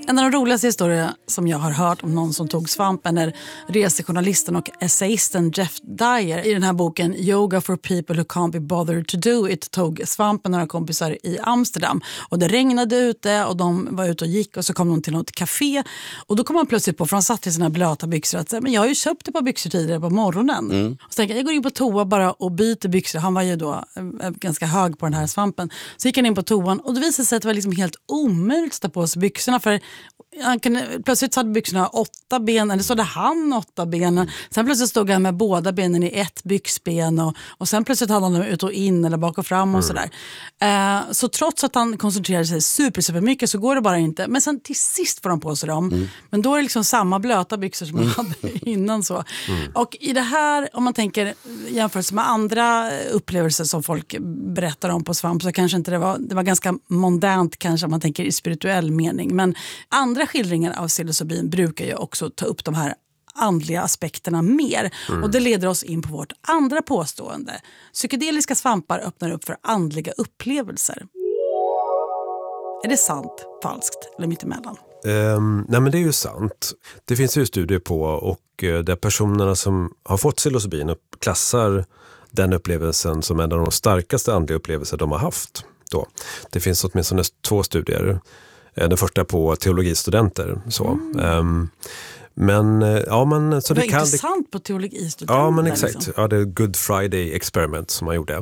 En av de roligaste historier som jag har hört om någon som tog svampen är resejournalisten och essayisten Jeff Dyer. I den här boken Yoga for people who can't be bothered to do it tog svampen några kompisar i Amsterdam. Och det regnade ute och de var ute och gick och så kom de till något café. Och då kom man plötsligt på, för han satt i sina blöta byxor, att men jag har ju köpt ett par byxor tidigare på morgonen. Och så tänkte jag går in på toa bara och byter byxor. Han var ju då ganska hög på den här svampen. Så gick han in på toan och det visade sig att det var liksom helt omöjligt att ta på sig byxorna, för plötsligt hade byxorna 8 ben, eller så hade han 8 ben. Sen plötsligt stod han med båda benen i ett byxben och sen plötsligt hade han dem ut och in eller bak och fram och sådär. Så trots att han koncentrerade sig super mycket så går det bara inte. Men sen till sist får de på sig dem. Men då är det liksom samma blöta byxor som man hade innan så. Och i det här, om man tänker jämfört med andra upplevelser som folk berättar om på svamp, så kanske inte det var ganska mondänt kanske om man tänker i spirituell mening. Men andra skildringar av psilocybin brukar ju också ta upp de här andliga aspekterna mer. Och det leder oss in på vårt andra påstående. Psykedeliska svampar öppnar upp för andliga upplevelser. Är det sant, falskt eller mittemellan? Nej, men det är ju sant. Det finns ju studier på, och där personerna som har fått psilocybin klassar den upplevelsen som en av de starkaste andliga upplevelser de har haft. Då. Det finns åtminstone 2 studier. Den första på teologistudenter. Så. Men så det kan... intressant på teologistudenter. Ja, men exakt. Liksom. Ja, det är Good Friday Experiment som man gjorde.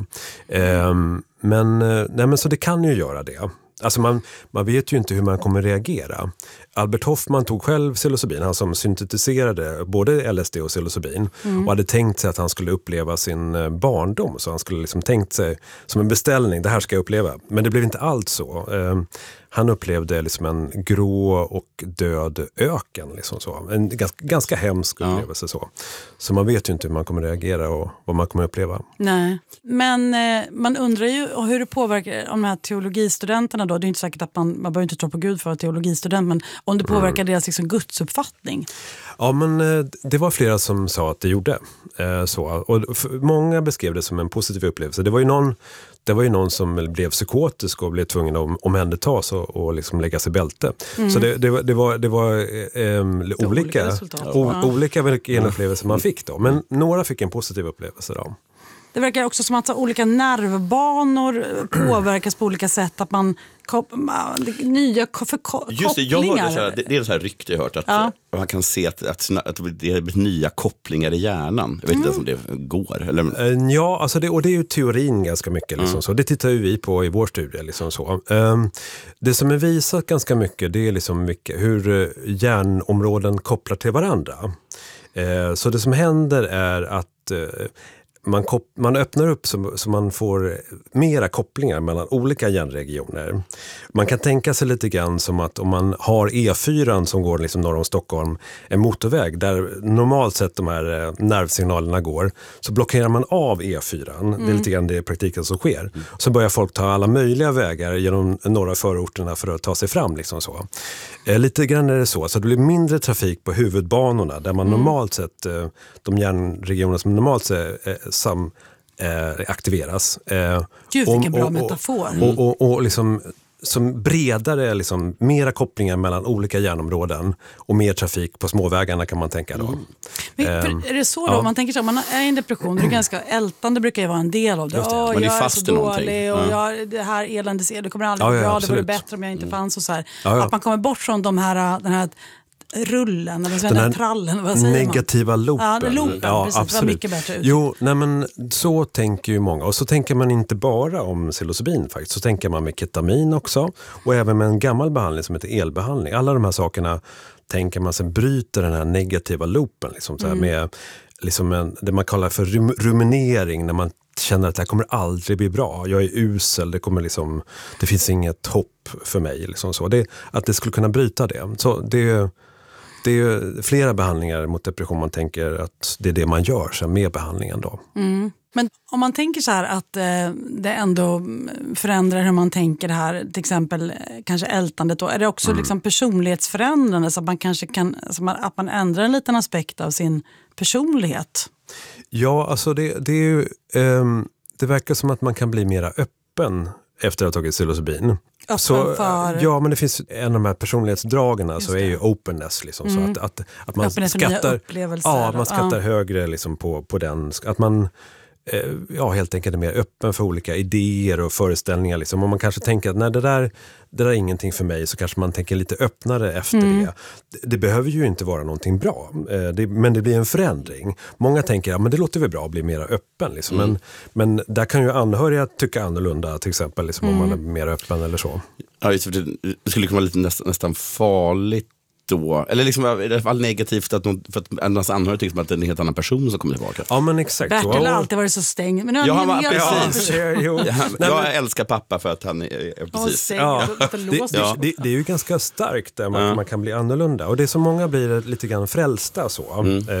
Men så det kan ju göra det. Alltså man vet ju inte hur man kommer reagera. Albert Hoffman tog själv psilocybin, han som syntetiserade både LSD och psilocybin, och hade tänkt sig att han skulle uppleva sin barndom, så han skulle liksom tänkt sig som en beställning, det här ska jag uppleva. Men det blev inte alls så. Han upplevde liksom en grå och död öken. Liksom så. En ganska hemsk upplevelse. Så man vet ju inte hur man kommer reagera och vad man kommer uppleva. Nej, men man undrar ju hur det påverkar de här teologistudenterna då. Det är inte säkert att man behöver inte tro på Gud för att vara teologistudent, men om det påverkar deras liksom gudsuppfattning. Ja, men det var flera som sa att det gjorde så. Och många beskrev det som en positiv upplevelse. Det var ju någon som blev psykotisk och blev tvungen att omhändertas och liksom lägga sig i bälte. Så det var olika vilken upplevelse man fick då. Men några fick en positiv upplevelse då. Det verkar också som att olika nervbanor påverkas på olika sätt, att man nya kopplingar. Just det, jag hörde så här, det är så här rykte jag hört att man kan se att det är nya kopplingar i hjärnan. Jag vet inte om det går eller? Ja, alltså det är ju teorin ganska mycket liksom så. Det tittar ju vi på i vår studie liksom så. Det som är visat ganska mycket, det är liksom mycket hur hjärnområden kopplar till varandra. Så det som händer är att man öppnar upp så man får mera kopplingar mellan olika hjärnregioner. Man kan tänka sig lite grann som att om man har E4 som går liksom norr om Stockholm, en motorväg där normalt sett de här nervsignalerna går, så blockerar man av E4. Det är lite grann det i praktiken som sker. Så börjar folk ta alla möjliga vägar genom norra förorterna för att ta sig fram liksom så. Lite grann är det så det blir mindre trafik på huvudbanorna där man normalt sett, de hjärnregioner som normalt sett aktiveras. Gud, vilken bra metafor. Och liksom som bredare, liksom, mera kopplingar mellan olika hjärnområden och mer trafik på småvägarna kan man tänka då. Men, är det så då? Man tänker så, man är i en depression, det är ganska ältande, brukar ju vara en del av det. Man är fast i någonting. Och det här eländes, det kommer aldrig bli bra, det vore bättre om jag inte fanns och så här. Att man kommer bort från den här rullen eller den här trallen, vad säger negativa loopen. Ja, det loopen, precis, absolut. var mycket bättre ut. Jo, nej men så tänker ju många. Och så tänker man inte bara om psilocybin faktiskt. Så tänker man med ketamin också. Och även med en gammal behandling som heter elbehandling. Alla de här sakerna tänker man sen bryter den här negativa loopen. Liksom, så här med liksom det man kallar för ruminering, när man känner att det här kommer aldrig bli bra. Jag är usel, det finns inget hopp för mig. Liksom så. Att det skulle kunna bryta det. Så det är ju flera behandlingar mot depression, man tänker att det är det man gör så med behandlingen då. Men om man tänker så här att det ändå förändrar hur man tänker det här, till exempel kanske ältandet då, är det också liksom personlighetsförändrande så att man kanske att man ändrar en liten aspekt av sin personlighet? Ja, alltså det är ju det verkar som att man kan bli mera öppen efter att ha tagit psilocybin. för... Ja, men det finns en av de här personlighetsdragen så är ju openness. Liksom, så att man skattar högre liksom, på den. Att man helt enkelt är mer öppen för olika idéer och föreställningar. Liksom. Om man kanske tänker att nej, det där är ingenting för mig, så kanske man tänker lite öppnare efter det. Det behöver ju inte vara någonting bra, men det blir en förändring. Många tänker, men det låter väl bra att bli mer öppen. Liksom. Men där kan ju anhöriga tycka annorlunda, till exempel, liksom, om man är mer öppen eller så. Ja, just det skulle kunna vara lite nästan farligt då, eller liksom i alla fall negativt för att ens anhörig tycker att det är en helt annan person som kommer tillbaka. Ja, men exakt. Bertil har alltid varit så stängd. Men precis. Jag älskar pappa för att han är precis. Det är ju ganska starkt där man kan bli annorlunda. Och det är så många blir lite grann frälsta så.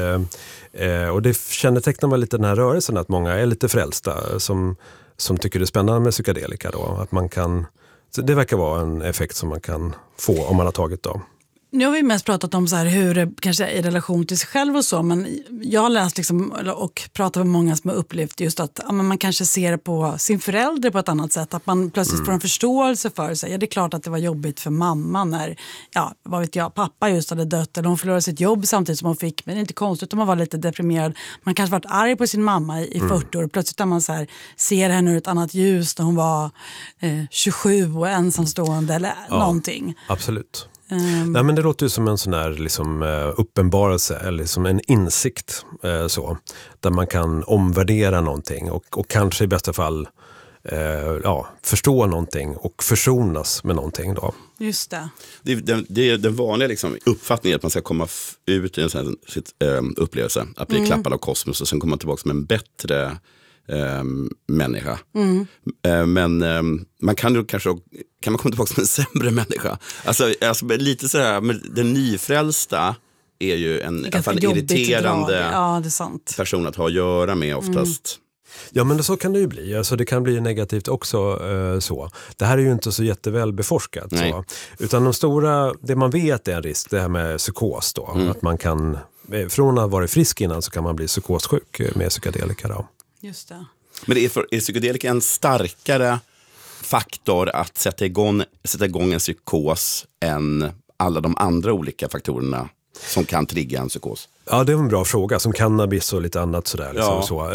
Och det kännetecknar väl lite den här rörelsen att många är lite frälsta som tycker det är spännande med psykedelika då. Att man kan, så det verkar vara en effekt som man kan få om man har tagit dem. Nu har vi mest pratat om så här hur det kanske är i relation till sig själv och så, men jag har läst liksom, och pratat med många som har upplevt just att man kanske ser på sin förälder på ett annat sätt, att man plötsligt får en förståelse för sig. Ja, det är klart att det var jobbigt för mamma när, vad vet jag, pappa just hade dött eller hon förlorade sitt jobb samtidigt som hon fick, men det är inte konstigt om man var lite deprimerad. Man kanske varit arg på sin mamma i 40 år och plötsligt när man så här, ser henne ur ett annat ljus när hon var 27 och ensamstående eller någonting. Absolut. Nej, men det låter ju som en sån här liksom, uppenbarelse eller som en insikt så, där man kan omvärdera någonting och kanske i bästa fall förstå någonting och försonas med någonting då. Just det. Det är den vanliga liksom, uppfattningen att man ska komma ut i en sån upplevelse att bli klappad av kosmos och sen komma tillbaka som en bättre människa. Men man kan ju kanske man komma tillbaka som en sämre människa. Alltså lite sådär, men den nyfrälsta är ju en irriterande person att ha att göra med oftast. Ja, men så kan det ju bli. Alltså, det kan bli negativt också så. Det här är ju inte så jätteväl beforskat. Så. Utan det man vet är en risk, det här med psykos då. Att man kan, från att ha varit frisk innan så kan man bli psykossjuk med psykedelika då. Just det. Men är psykedelika en starkare faktor att sätta igång en psykos än alla de andra olika faktorerna som kan trigga en psykos? Ja, det är en bra fråga. Som cannabis och lite annat sådär. Liksom, så.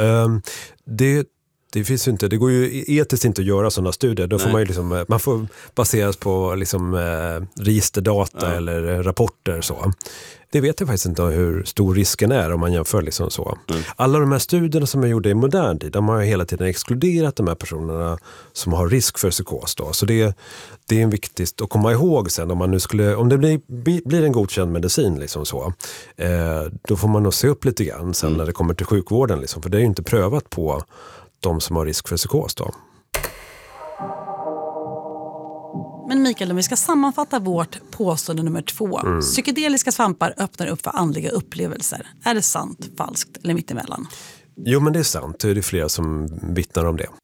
Det finns ju inte, det går ju etiskt inte att göra sådana studier. Då får man ju liksom, man får baseras på liksom, registerdata eller rapporter så. Det vet jag faktiskt inte hur stor risken är om man jämför liksom så. Alla de här studierna som är gjorda i modern tid, de har ju hela tiden exkluderat de här personerna som har risk för psykos då. Så det är en viktigt att komma ihåg sen om det blir en godkänd medicin liksom så. Då får man nog se upp lite grann sen när det kommer till sjukvården liksom, för det är ju inte prövat på de som har risk för psykos då. Men Mikael, om vi ska sammanfatta vårt påstående nummer 2. Psykedeliska svampar öppnar upp för andliga upplevelser. Är det sant, falskt eller mittemellan? Jo, men det är sant. Det är flera som vittnar om det.